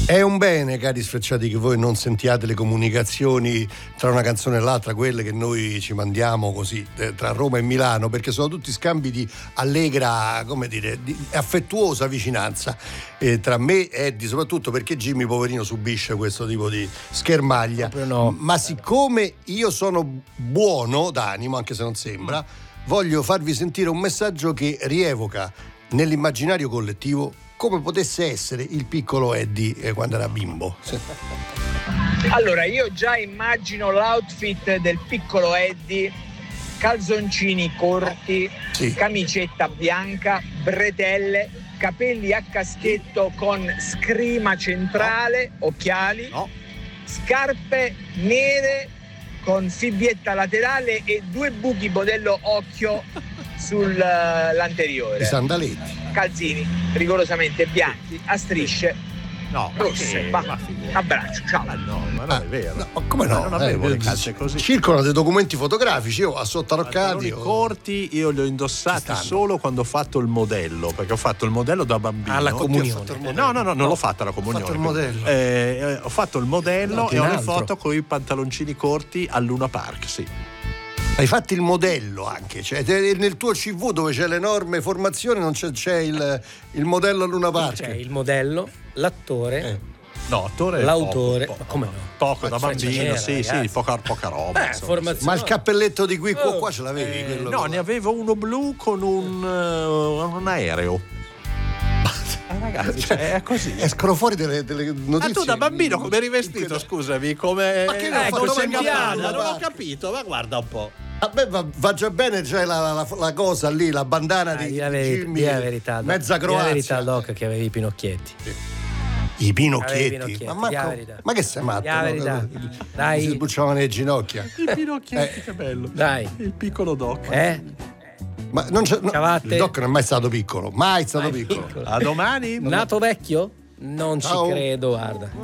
È un bene, cari sfrecciati, che voi non sentiate le comunicazioni tra una canzone e l'altra, quelle che noi ci mandiamo così tra Roma e Milano, perché sono tutti scambi di allegra, come dire, di affettuosa vicinanza tra me e Eddie, soprattutto perché Jimmy, poverino, subisce questo tipo di schermaglia. No. Ma siccome io sono buono d'animo, anche se non sembra, voglio farvi sentire un messaggio che rievoca nell'immaginario collettivo come potesse essere il piccolo Eddie quando era bimbo. Sì. Allora, io già immagino l'outfit del piccolo Eddie: calzoncini corti, sì, camicetta bianca, bretelle, capelli a caschetto con scrima centrale, occhiali, scarpe nere con fibbietta laterale e 2 buchi modello occhio sull'anteriore. I sandaletti. Calzini rigorosamente bianchi a strisce rosse. Abbraccio, ciao. Ma non è vero. No, come no? Non avevo le calze così. Circolano dei documenti fotografici, io a sottarroccati. Corti io li ho indossati solo quando ho fatto il modello, perché ho fatto il modello da bambino. Alla comunione. No, non l'ho fatta alla comunione. Ho fatto il modello. Ho fatto il modello e ho le foto con i pantaloncini corti al Luna Park, sì. Hai fatto il modello anche, cioè nel tuo CV dove c'è l'enorme formazione non c'è il modello a Luna Park. C'è il modello, l'attore. No, attore l'autore, poco, ma come no? Poco da bambino, sì, poca roba. Formazione. Ma il cappelletto di qui qua ce l'avevi? Quello no, ne avevo uno blu con un aereo. Ragazzi, è così. Escono fuori delle notizie. Ma tu da bambino come eri vestito, scusami? Come ma che non ho capito, ma guarda un po'. A me va già bene, c'è la cosa lì, la bandana di Jimmy, la verità, mezza Croazia. La verità, Doc, che avevi i pinocchietti. I pinocchietti? Ma che sei matto? No? Dai. Si sbucciavano le ginocchia. I pinocchietti, che bello. Dai. Il piccolo Doc. Ma non c'è, il Doc non è mai stato piccolo, mai stato piccolo. A domani. Nato vecchio? Non ci credo, guarda.